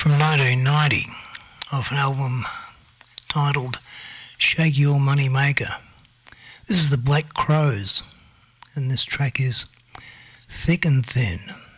from 1990 off an album titled Shake Your Money Maker. This is the Black Crowes, and this track is Thick and Thin.